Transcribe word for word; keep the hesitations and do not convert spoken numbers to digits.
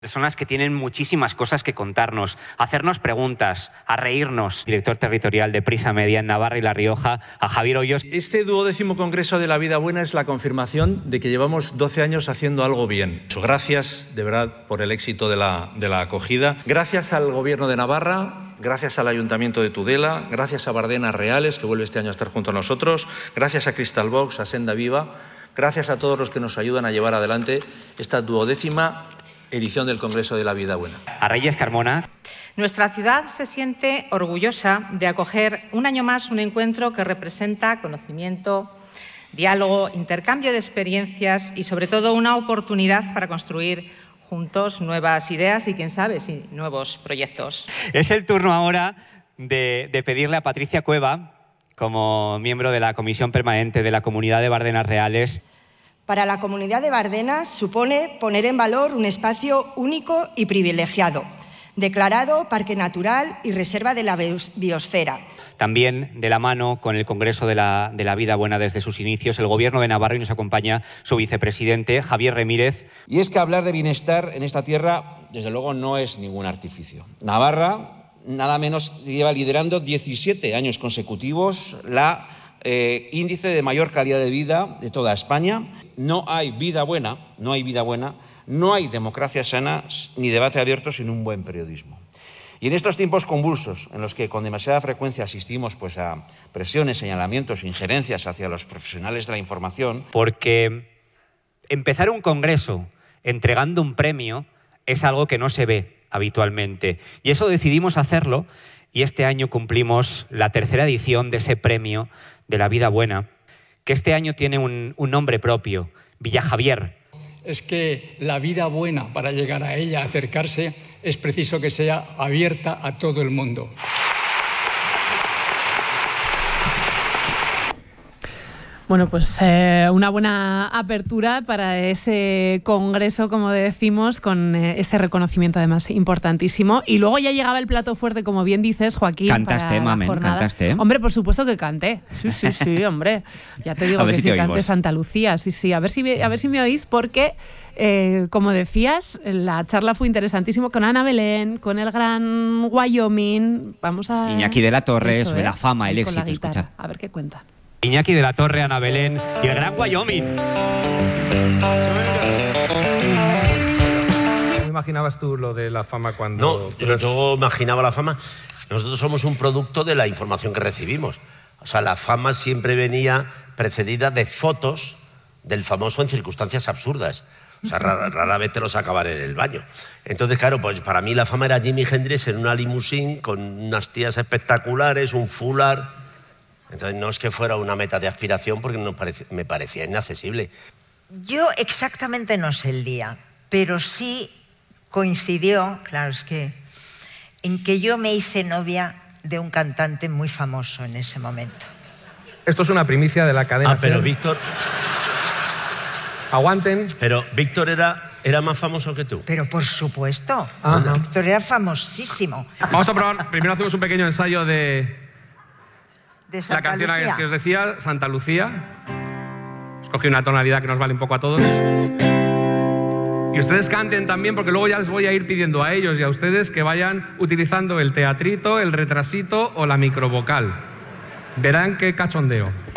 Personas que tienen muchísimas cosas que contarnos, a hacernos preguntas, a reírnos. Director territorial de Prisa Media en Navarra y La Rioja, a Javier Hoyos. Este duodécimo Congreso de la Vida Buena es la confirmación de que llevamos doce años haciendo algo bien. Gracias, de verdad, por el éxito de la, de la acogida. Gracias al Gobierno de Navarra, gracias al Ayuntamiento de Tudela, gracias a Bardenas Reales, que vuelve este año a estar junto a nosotros, gracias a Crystal Box, a Senda Viva, gracias a todos los que nos ayudan a llevar adelante esta duodécima edición del Congreso de la Vida Buena. A Reyes Carmona. Nuestra ciudad se siente orgullosa de acoger un año más un encuentro que representa conocimiento, diálogo, intercambio de experiencias y, sobre todo, una oportunidad para construir juntos nuevas ideas y, quién sabe, si nuevos proyectos. Es el turno ahora de, de pedirle a Patricia Cueva, como miembro de la Comisión Permanente de la Comunidad de Bardenas Reales. Para la Comunidad de Bardenas supone poner en valor un espacio único y privilegiado, declarado Parque Natural y Reserva de la Biosfera. También de la mano con el Congreso de la, de la Vida Buena desde sus inicios, el Gobierno de Navarra, y nos acompaña su vicepresidente, Javier Remírez. Y es que hablar de bienestar en esta tierra, desde luego, no es ningún artificio. Navarra, nada menos, lleva liderando diecisiete años consecutivos la eh, índice de mayor calidad de vida de toda España. No hay vida buena, no hay vida buena, no hay democracia sana ni debate abierto sin un buen periodismo. Y en estos tiempos convulsos, en los que con demasiada frecuencia asistimos pues, a presiones, señalamientos, injerencias hacia los profesionales de la información. Porque empezar un congreso entregando un premio es algo que no se ve habitualmente. Y eso decidimos hacerlo, y este año cumplimos la tercera edición de ese premio de la Vida Buena, que este año tiene un, un nombre propio, Villajavier. Es que la vida buena, para llegar a ella, acercarse, es preciso que sea abierta a todo el mundo. Bueno, pues eh, una buena apertura para ese congreso, como decimos, con eh, ese reconocimiento además importantísimo. Y luego ya llegaba el plato fuerte, como bien dices, Joaquín. ¿Cantaste, mamen? ¿Cantaste? Hombre, por supuesto que canté. Sí, sí, sí, hombre. Ya te digo que si sí canté Santa Lucía. Sí, sí. A ver si, a ver si me oís, porque, eh, como decías, la charla fue interesantísimo con Ana Belén, con el gran Wyoming. Vamos a... Iñaki de la Torre, sobre es, la fama, el éxito. Escuchad. A ver qué cuenta. Iñaki de la Torre, Ana Belén y el gran Wyoming. ¿Cómo imaginabas tú lo de la fama cuando...? No, yo, yo imaginaba la fama. Nosotros somos un producto de la información que recibimos. O sea, la fama siempre venía precedida de fotos del famoso en circunstancias absurdas. O sea, rara, rara vez te los acabar en el baño. Entonces, claro, pues para mí la fama era Jimi Hendrix en una limusín con unas tías espectaculares, un fular. Entonces no es que fuera una meta de aspiración, porque no parece, me parecía inaccesible. Yo exactamente no sé el día, pero sí coincidió, claro, es que, en que yo me hice novia de un cantante muy famoso en ese momento. Esto es una primicia de la cadena. Ah, pero Ser. Víctor... Aguanten. Pero Víctor era, era más famoso que tú. Pero por supuesto, Ajá. Víctor era famosísimo. Vamos a probar, primero hacemos un pequeño ensayo de... De Santa La canción Lucía. que os decía, Santa Lucía. Escogí una tonalidad que nos vale un poco a todos. Y ustedes canten también, porque luego ya les voy a ir pidiendo a ellos y a ustedes que vayan utilizando el teatrito, el retrasito o la microvocal. Verán qué cachondeo.